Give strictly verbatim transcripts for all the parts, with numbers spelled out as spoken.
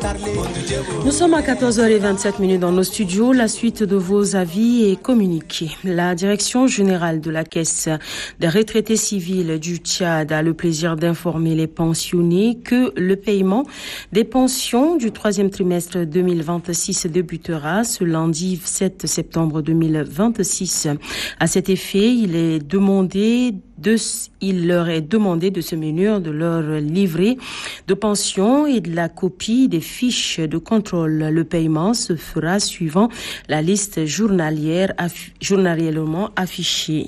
Nous sommes à quatorze heures vingt-sept dans nos studios. La suite de vos avis est communiquée. La direction générale de la Caisse des retraités civils du Tchad a le plaisir d'informer les pensionnés que le paiement des pensions du troisième trimestre deux mille vingt-six débutera ce lundi sept septembre deux mille vingt-six. À cet effet, il est demandé de, il leur est demandé de se munir de leur livret de pension et de la copie des fiches de contrôle. Le paiement se fera suivant la liste journalière affi- journalièrement affichée.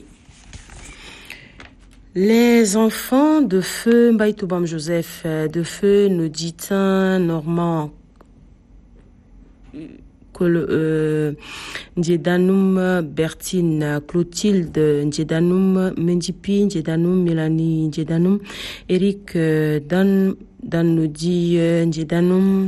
Les enfants de feu Mbaïtoubam Joseph, de feu Noditin Normand Euh, Ndjedanum Bertine, Clotilde Ndjedanum Mendipi, Ndjedanum Mélanie Ndjedanum, Eric Dan Danodi Ndjedanum,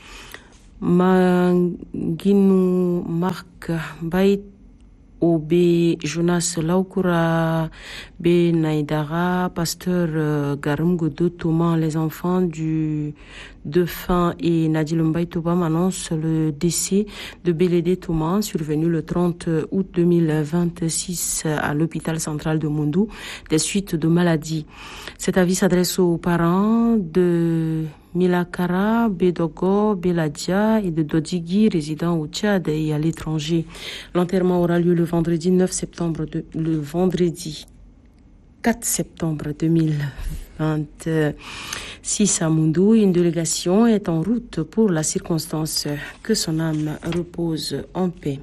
Manginu Marc Bait Obe Jonas Laukura B Naidara, pasteur euh, Garum Godot Thomas, les enfants du défunt et Nadil Mbaye Tobam annoncent le décès de Bélédé Thomas, survenu le trente août deux mille vingt-six à l'hôpital central de Mondou, des suites de maladie. Cet avis s'adresse aux parents de Milakara, Bedogo, Beladia et de Dodigi, résidant au Tchad et à l'étranger. L'enterrement aura lieu le vendredi neuf septembre, de, le vendredi quatre septembre deux mille vingt-six à Mondou. Une délégation est en route pour la circonstance. Que son âme repose en paix.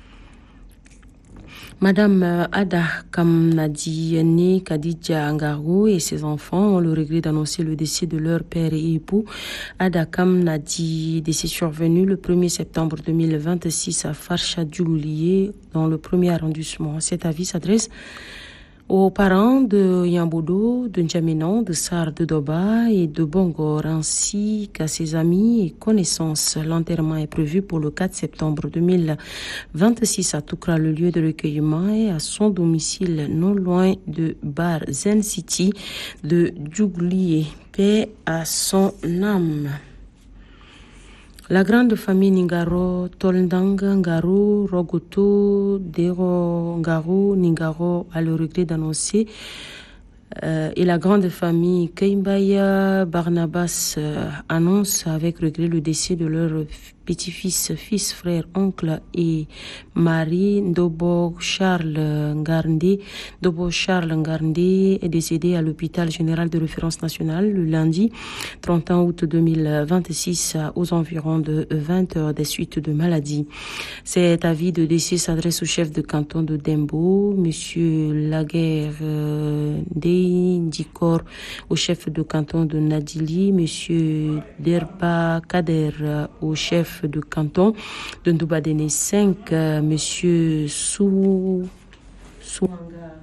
Madame Ada Kamnadi née Kadidja Angarou et ses enfants ont le regret d'annoncer le décès de leur père et époux. Ada Kamnadi, décès survenu le premier septembre deux mille vingt-six à Farchadjoulié dans le premier arrondissement. Cet avis s'adresse aux parents de Yambodo, de N'Djamena, de Sar de Doba et de Bongor, ainsi qu'à ses amis et connaissances. L'enterrement est prévu pour le quatre septembre deux mille vingt-six à Toukra, le lieu de recueillement, et à son domicile non loin de Bar Zen City de Djouglié. Paix à son âme. La grande famille Ningaro, Tolndang, Ngaro, Rogoto, Dero, Ngaro, Ningaro a le regret d'annoncer euh, et la grande famille Keimbaya Barnabas euh, annonce avec regret le décès de leur petit-fils, fils, frère, oncle et mari. Ndobo Charles Ngarndé. Ndobo Charles Ngarndé est décédé à l'hôpital général de référence nationale le lundi trente et un août deux mille vingt-six aux environs de vingt heures des suites de maladie. Cet avis de décès s'adresse au chef de canton de Dembo, monsieur Laguerre euh, Ndikor, au chef de canton de Nadili, monsieur Derba Kader, au chef de canton de Ndoubadene cinq, euh, monsieur Sou Souanga.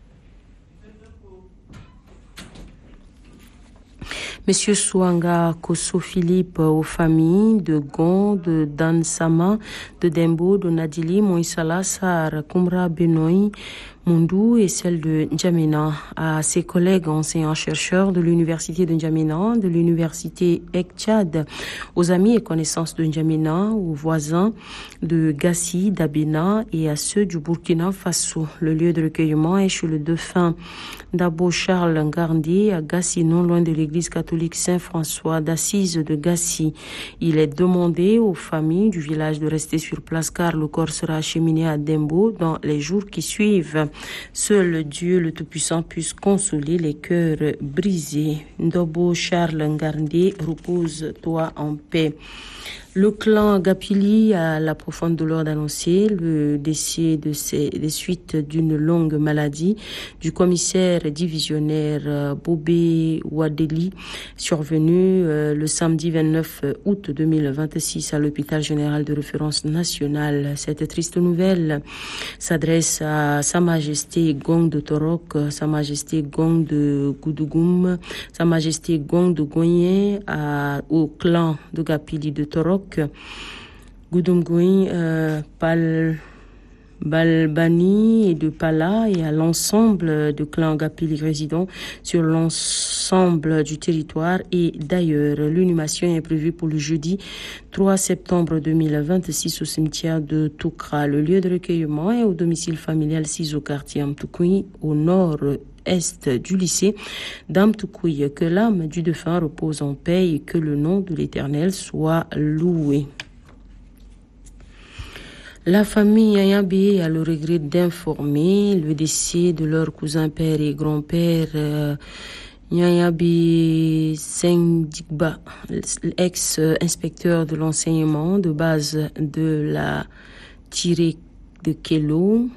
Monsieur Souanga Kosso Philippe aux familles de Gon, de Dansama, de Dembo, de Nadili, Moïsala, Sar, Kumra, Benoï, Mondou et celle de N'Djamena, à ses collègues enseignants-chercheurs de l'université de N'Djamena, de l'université Ek-Tchad, aux amis et connaissances de N'Djamena, aux voisins de Gassi, d'Abena et à ceux du Burkina Faso. Le lieu de recueillement est chez le défunt Dabo Charles Ngarndi à Gassi, non loin de l'église catholique Saint-François d'Assise de Gassi. Il est demandé aux familles du village de rester sur place car le corps sera acheminé à Dembo dans les jours qui suivent. Seul Dieu le Tout-Puissant puisse consoler les cœurs brisés. Ndobo Charles Ngarndé, repose-toi en paix. Le clan Gapili a la profonde douleur d'annoncer le décès de ses, des suites d'une longue maladie du commissaire divisionnaire Bobé Wadeli, survenu euh, le samedi vingt-neuf août deux mille vingt-six à l'hôpital général de référence nationale. Cette triste nouvelle s'adresse à Sa Majesté Gong de Torok, Sa Majesté Gong de Goudougoum, Sa Majesté Gong de Goyen, à, au clan de Gapili de Torok, Goudoumgouin, euh, Pal Balbani et de Pala et à l'ensemble de clans Gapili résidant sur l'ensemble du territoire et d'ailleurs. L'inhumation est prévue pour le jeudi trois septembre deux mille vingt-six au cimetière de Toukra. Le lieu de recueillement est au domicile familial six au quartier Amtoukoui au nord est du lycée d'Amtoukoui. Que l'âme du défunt repose en paix et que le nom de l'Éternel soit loué. La famille Ayabi a le regret d'informer le décès de leur cousin père et grand-père euh, Nyayabi Sengdigba, ex-inspecteur de l'enseignement de base de la tirée de Kelo,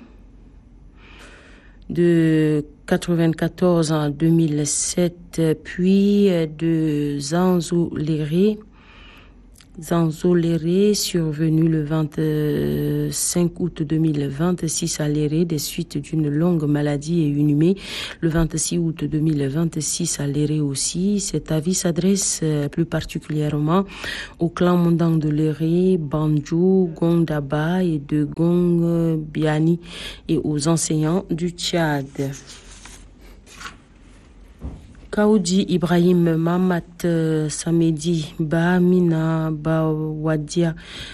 de quatre-vingt-quatorze en deux mille sept, puis de Zanzo Léré, Zanzo Léré, survenu le vingt-cinq août deux mille vingt-six à Léré des suites d'une longue maladie et inhumé le vingt-six août deux mille vingt-six à Léré aussi. Cet avis s'adresse plus particulièrement au clan Mondang de Léré, Banjou, Gondaba et de Gong Biani et aux enseignants du Tchad. Kaoudi Ibrahim Mamat Samedi Bahamina Bawadia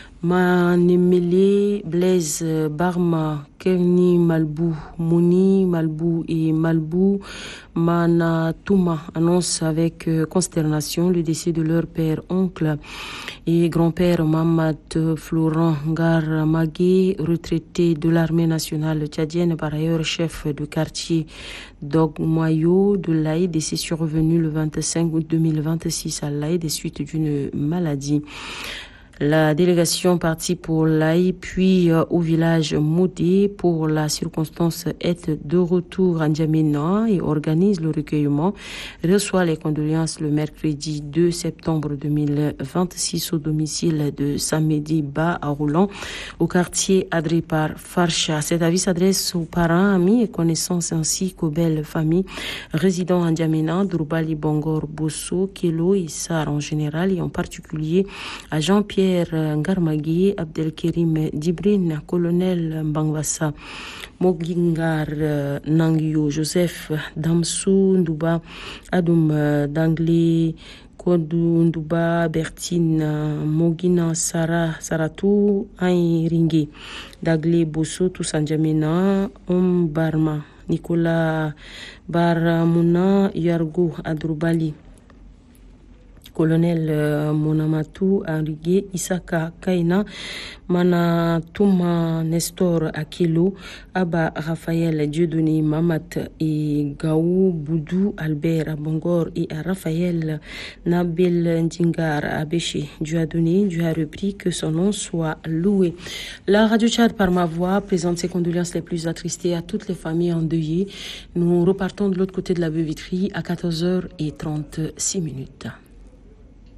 Manemele Blaise Barma Kerni Malbou Mouni Malbou et Malbou Manatouma annoncent avec consternation le décès de leur père, oncle et grand-père Mamad Florent Garamagué, retraité de l'armée nationale tchadienne, par ailleurs chef de quartier d'Ogmoyo de l'Aïd, décès survenu le vingt-cinq août deux mille vingt-six à l'Aïd des suites d'une maladie. La délégation partie pour l'Aï, puis euh, au village Moudé pour la circonstance est de retour à N'Djamena et organise le recueillement, reçoit les condoléances le mercredi deux septembre deux mille vingt-six au domicile de Samedi Ba à Roulant, au quartier Adré par Farcha. Cet avis s'adresse aux parents, amis et connaissances ainsi qu'aux belles familles résidant à N'Djamena, Dourbali, Bongor, Bosso, Kelo et Sar en général et en particulier à Jean-Pierre Ngarmagui, Abdelkerim Dibrin, colonel Mbangwassa, Mogingar Nangyo, Joseph Damsou, Ndouba, Adoum Danglé, Kodou Ndouba, Bertine Mogina, Sarah, Saratou, Aïn Ringé, Daglé Bosso, Toussanjamena, Om Barma, Nicolas Baramuna, Yargo, Adrubali, colonel euh, Monamatou Henrique Isaka Kaina, Manatouma Nestor Akelo, Abba Raphaël Dieudonné Mamat et Gaou Boudou Albert à Bongor et à Raphaël Nabil Ndingar à Béché. Dieu a donné, Dieu a repris, que son nom soit loué. La Radio Tchad par ma voix présente ses condoléances les plus attristées à toutes les familles endeuillées. Nous repartons de l'autre côté de la baie Vitry à quatorze heures trente-six minutes.